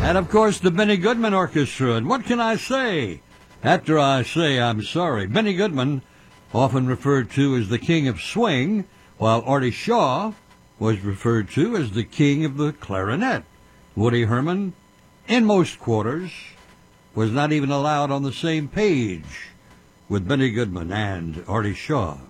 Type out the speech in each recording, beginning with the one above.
And, of course, the Benny Goodman Orchestra. And what can I say? After I say I'm sorry, Benny Goodman, often referred to as the king of swing, while Artie Shaw was referred to as the king of the clarinet. Woody Herman, in most quarters, was not even allowed on the same page with Benny Goodman and Artie Shaw.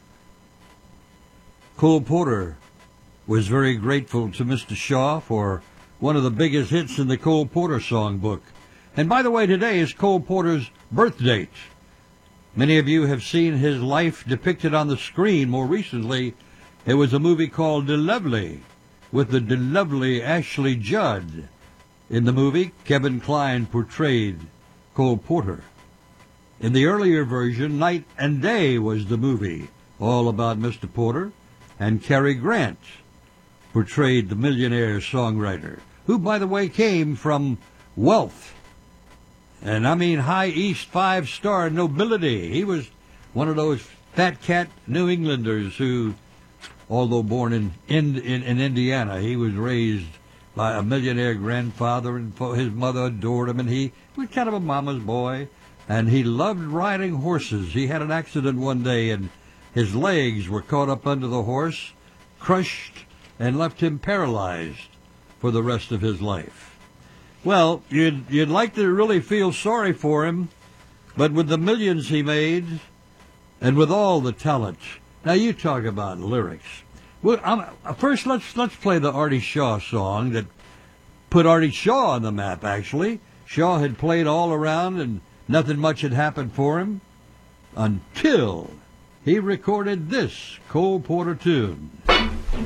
Cole Porter was very grateful to Mr. Shaw for one of the biggest hits in the Cole Porter songbook. And by the way, today is Cole Porter's birth date. Many of you have seen his life depicted on the screen. More recently, it was a movie called DeLovely, with the DeLovely Ashley Judd. In the movie, Kevin Kline portrayed Cole Porter. In the earlier version, Night and Day was the movie, all about Mr. Porter, and Cary Grant portrayed the millionaire songwriter, who, by the way, came from wealth. And I mean high East five-star nobility. He was one of those fat cat New Englanders who, although born in Indiana, he was raised by a millionaire grandfather, and his mother adored him, and he was kind of a mama's boy, and he loved riding horses. He had an accident one day, and his legs were caught up under the horse, crushed, and left him paralyzed for the rest of his life. Well, you'd like to really feel sorry for him, but with the millions he made, and with all the talent, now you talk about lyrics. Well, first let's play the Artie Shaw song that put Artie Shaw on the map. Actually, Shaw had played all around, and nothing much had happened for him until he recorded this Cole Porter tune.